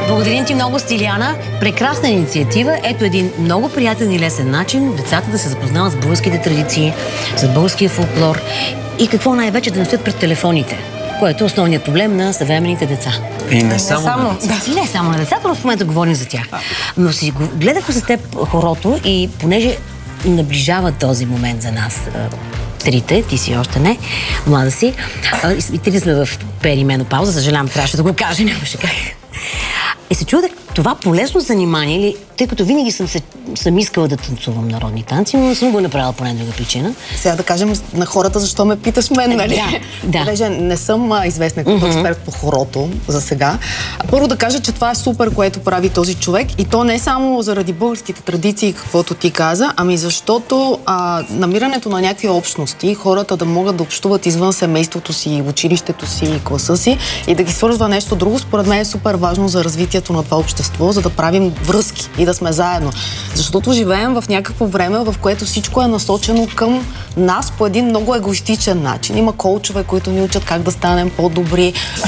Благодарим ти много, Стиляна. Прекрасна инициатива. Ето един много приятен и лесен начин децата да се запознават с българските традиции, с българския фолклор и какво най-вече да не стоят пред телефоните, което е основният проблем на съвременните деца. И не само. Не само на децата, но в момента говорим за тях. Но си гледахме с теб хорото и понеже наближава този момент за нас, трите, ти си още не, млада си, и трите сме в перименопауза, съжалявам, трябваше да го кажа, нямаше как. И се чудех, това полезно занимание ли, тъй като винаги съм искала да танцувам народни танци, но не съм го направила по една друга причина. Сега да кажем на хората, защо ме питаш мен, нали? Да. Понеже не съм известна като експерт по хорото за сега. Първо да кажа, че това е супер, което прави този човек, и то не само заради българските традиции, каквото ти каза, ами защото намирането на някакви общности, хората да могат да общуват извън семейството си, училището си, класа си и да ги свързва нещо друго, според мен е супер важно за развитието на това общество, за да правим връзки и да сме заедно. Защото живеем в някакво време, в което всичко е насочено към нас по един много егоистичен начин. Има коучове, които ни учат как да станем по-добри.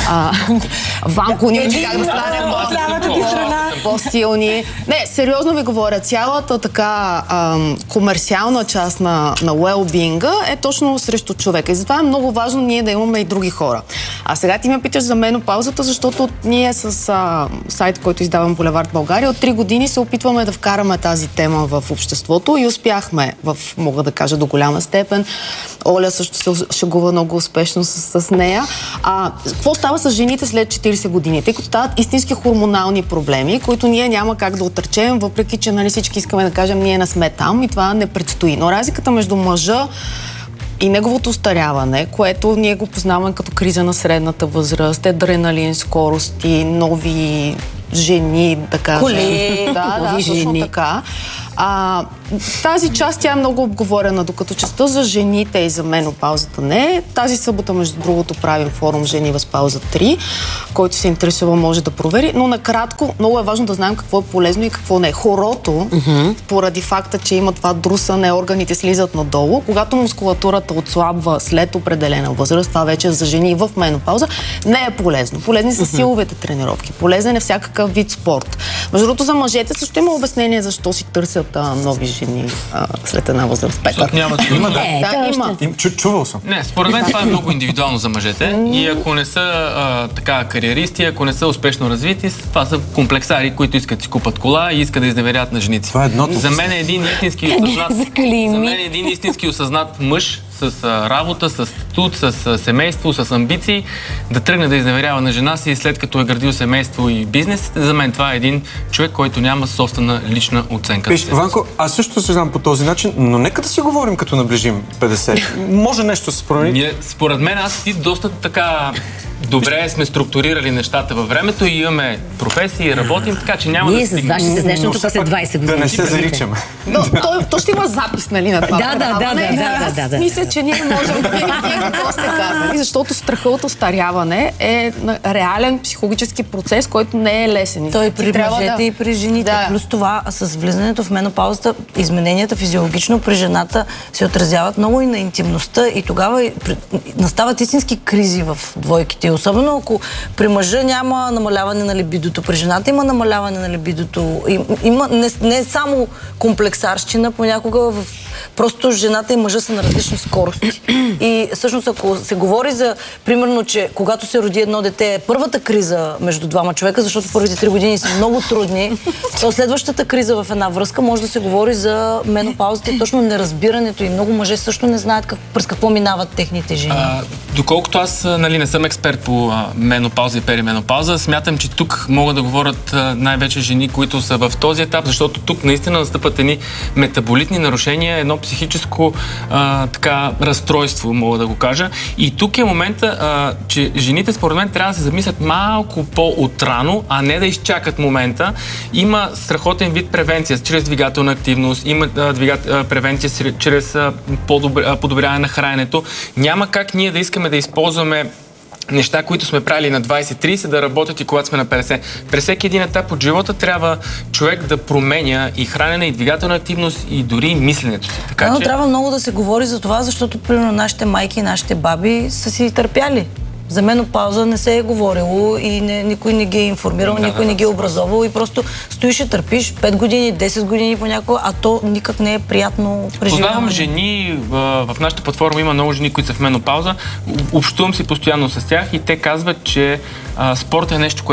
Ванко ни учи как да станем по-силни. Не, сериозно ви говоря, цялата така комерциална част на well-being е точно срещу човека. И затова е много важно ние да имаме и други хора. А сега ти ме питаш за менопаузата, защото ние с сайт, който издавам Булевард България, от 3 години се опитваме да вкараме тази тема в обществото и успяхме, мога да кажа, до голяма степен. Оля също се шегува много успешно с нея. Какво става с жените след 40 години? Тъй като стават истински хормонални проблеми, които ние няма как да отречем, въпреки че нали, всички искаме да кажем, ние не сме там и това не предстои. Но разликата между мъжа и неговото остаряване, което ние го познаваме като криза на средната възраст, адреналин, скорости, нови жени, да кажем. Коли, да, точно така. Тази част тя е много обговорена, докато частта за жените и за менопаузата не. Тази събота, между другото, правим форум Жени в пауза 3, който се интересува може да провери, но накратко много е важно да знаем какво е полезно и какво не е. Хорото, поради факта, че има това друсане, органите слизат надолу, когато мускулатурата отслабва след определена възраст, това вече е за жени в менопауза, не е полезно. Полезни са силовите тренировки, полезен е всякакъв вид спорт. Между другото, за мъжете също има обяснение защо си търсят нови жени след една възраст. Петър. Има. Чувал съм. Не, според мен това е много индивидуално за мъжете и ако не са така кариеристи, ако не са успешно развити, това са комплексари, които искат да си купат кола и искат да изневерят на женици. Това е едното. За мен е един истински осъзнат мъж с работа, с студ, с семейство, с амбиции, да тръгне да изневерява на жена си след като е градил семейство и бизнес. За мен това е един човек, който няма собствена лична оценка. Виж, Ванко, аз също се знам по този начин, но нека да си говорим като наближим 50. Може нещо да се промени? Според мен аз и доста така добре сме структурирали нещата във времето и имаме професии, работим, така че няма да стигнем. Ние с вас ще се срещнем тук след 20 години. Да не се заричаме. То ще има запис, нали, на това. Да. Мисля, че ние можем да видим какво сте казали, защото страха от остаряване е реален психологически процес, който не е лесен. Той при мъжете и при жените. Плюс това, с влизането в менопаузата, измененията физиологично при жената се отразяват много и на интимността и тогава настават истински кризи в двойките. Особено ако при мъжа няма намаляване на либидото, при жената има намаляване на либидото. Има не само комплексарщина, понякога просто жената и мъжа са на различни скорости. И всъщност ако се говори за, примерно, че когато се роди едно дете е първата криза между двама човека, защото първите 3 години са много трудни, то следващата криза в една връзка може да се говори за менопаузата и точно неразбирането и много мъже също не знаят през какво минават техните жени. Доколкото аз не съм експерт по менопауза и перименопауза, смятам, че тук могат да говорят най-вече жени, които са в този етап, защото тук наистина настъпат едни метаболитни нарушения, едно психическо разстройство, мога да го кажа. И тук е момента, че жените според мен трябва да се замислят малко по-отрано, а не да изчакат момента. Има страхотен вид превенция чрез двигателна активност, има превенция чрез подобряване на храненето. Няма как ние да искаме да използваме неща, които сме правили на 20-30, да работят и когато сме на 50. През всеки един етап от живота трябва човек да променя и хранене, и двигателна активност, и дори мисленето си. Но трябва много да се говори за това, защото, примерно, нашите майки и нашите баби са си търпяли. За менопауза не се е говорило и никой не ги е информирал, никой не ги е образовал и просто стоиш и търпиш 5 години, 10 години понякога, а то никак не е приятно преживяване. Познавам жени, в нашата платформа има много жени, които са в менопауза. Общувам си постоянно с тях и те казват, че спорт е нещо,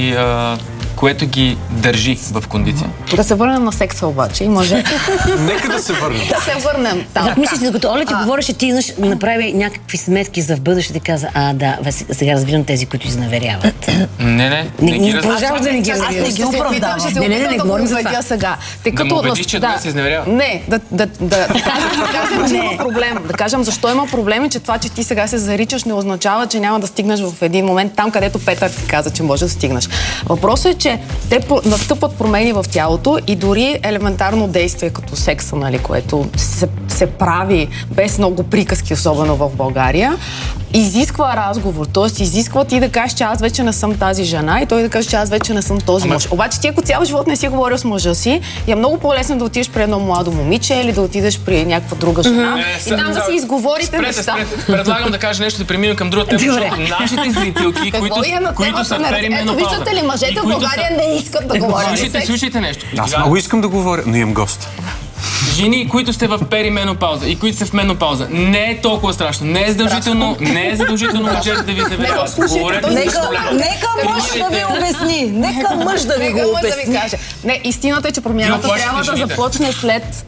което ги държи в кондиция. Да се върнем на секса обаче и може... Нека да се върнем. Да се върнем там. Как мислиш, докато Оля ти говореше, ти направи някакви сметки за в бъдеще и каза, сега разбирам тези, които изневеряват. Не ги продължаваш да не ги разбираш. разбираш. Аз не ги оправдавам. Не говорим за това. Сега. Да му убедиш, че да се изневерява? Не, да кажем, че има проблем. Да кажем защо има проблем и че това, че ти сега се заричаш, не означава, че няма да стигнеш в един момент там, където Петър ти каза, че може да стигнеш. Въпросът е, че те настъпват промени в тялото и дори елементарно действие като секса, нали, което се прави без много приказки, особено в България, изисква разговор. Тоест изисква ти да кажеш, че аз вече не съм тази жена и той да каже, че аз вече не съм този мъж. Обаче ти ако цял живот не си говорил с мъжа си, е много по-лесно да отидеш при едно младо момиче или да отидеш при някаква друга жена и там да си изговорите неща. Предлагам да кажа нещо, да преминем към друга тема, защото нашите зрителки, които са в перименопауза. Виждате ли, мъжете в България не искат да говорят. Слушайте нещо. Аз много искам да говоря, но имам гост. Жени, които сте в перименопауза и които сте в менопауза, не е толкова страшно. Не е задължително мъжете да ви изневеряват. Нека мъж да ви обясни. Нека мъж да ви го обясни. Не, истината е, че промяната трябва да започне след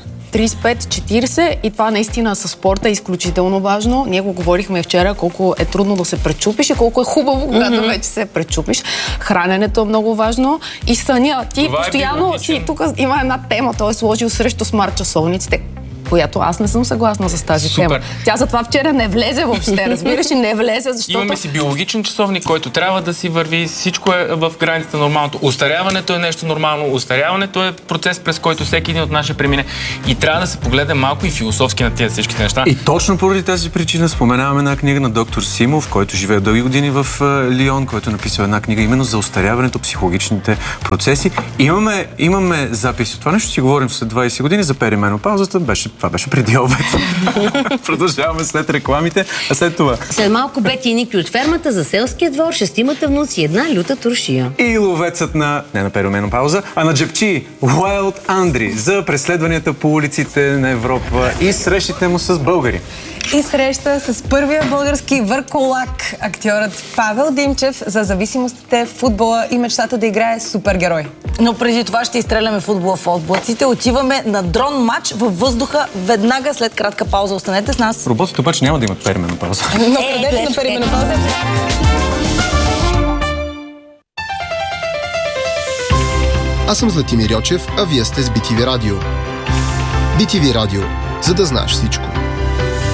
35-40 и това наистина със спорта е изключително важно. Ние го говорихме вчера колко е трудно да се пречупиш и колко е хубаво, когато вече се пречупиш. Храненето е много важно и съня. Ти постоянно си, тук има една тема, той е сложил срещу смарт часовниците, която аз не съм съгласна с тази тема. Тя затова вчера не влезе въобще, разбираш, и не влезе, защото... Имаме си биологичен часовник, който трябва да си върви, всичко е в границата на нормалното. Остаряването е нещо нормално, остаряването е процес, през който всеки един от нас ще премине и трябва да се погледа малко и философски на тези всичките неща. И точно поради тази причина споменаваме една книга на доктор Симов, който живее дълги години в Лион, който е написал една книга именно за остаряването, психологичните процеси. Имаме записи от това нещо, си говорим след 20 години за перименопаузата, това беше преди обед. Продължаваме след рекламите, а след това. След малко Бети и Ники от фермата за селския двор, 6 внуци и една люта туршия. И ловецът не на перименопауза, а на джебчи Wild Андри за преследванията по улиците на Европа и срещите му с българи. И среща с първия български върколак, актьорът Павел Димчев за зависимостите, футбола и мечтата да играе супергерой. Но преди това ще изстреляме футбола в облаците. Отиваме на дрон матч във въздуха веднага след кратка пауза. Останете с нас. Роботите обаче няма да имат перименопауза. Но преди на перименопауза. Аз съм Златимир Йочев, а вие сте с BTV Радио. BTV Радио, за да знаеш всичко.